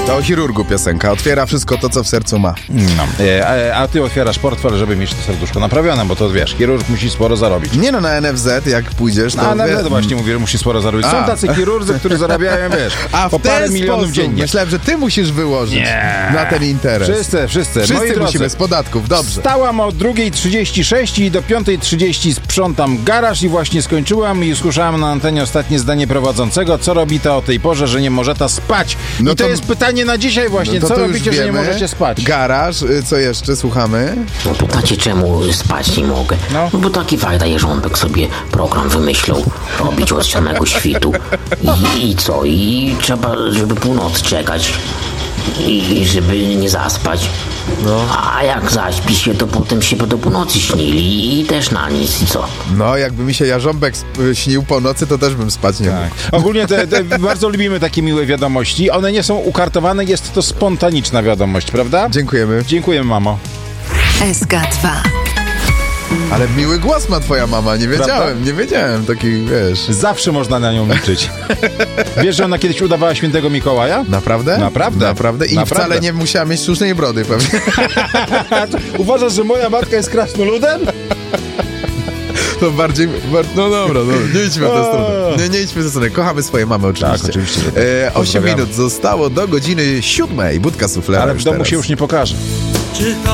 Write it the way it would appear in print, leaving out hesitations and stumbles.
To o chirurgu piosenka. Otwiera wszystko to, co w sercu ma. No. A ty otwierasz portfel, żeby mieć to serduszko naprawione, bo to wiesz, chirurg musi sporo zarobić. Nie no, na NFZ jak pójdziesz, to... Na NFZ właśnie mówię, że musi sporo zarobić. Są tacy chirurdzy, którzy zarabiają, wiesz, po parę milionów dziennie. Myślałem, że ty musisz wyłożyć na ten interes. Wszyscy. Moi Wszyscy drodzy, musimy z podatków, dobrze. Wstałam o 2:36 i do 5:30 sprzątam garaż i właśnie skończyłam i usłyszałam na antenie ostatnie zdanie prowadzącego, co robi ta o tej porze, że nie może ta spać. No I to jest pytanie na dzisiaj właśnie, no co to robicie, już że nie wiemy. możecie spać? Garaż, co jeszcze? Słuchamy? No pytacie, czemu spać nie mogę? No. No bo taki fajny Jerząbek sobie program wymyślał robić od samego świtu. I co? I trzeba, żeby północ czekać. I żeby nie zaspać. No. A jak zaśpi się, to potem się do północy śnili i też na nic. I co? No, jakby mi się Jarząbek śnił po nocy, to też bym spać nie mógł. Ogólnie bardzo lubimy takie miłe wiadomości. One nie są ukartowane, jest to spontaniczna wiadomość, prawda? Dziękujemy. Dziękujemy, mamo. SK2. Ale miły głos ma twoja mama, nie wiedziałem, taki, wiesz... Zawsze można na nią liczyć. Wiesz, że ona kiedyś udawała świętego Mikołaja? Naprawdę? Naprawdę. I wcale nie musiała mieć sztucznej brody, pewnie. Uważasz, że moja matka jest krasnoludem? To bardziej... No dobra, nie idźmy w tę stronę. Nie idźmy w tę stronę. Kochamy swoje mamy oczywiście. Tak, oczywiście. 8 minut zostało do godziny 7. Budka suflera. Ale w domu się już nie pokaże.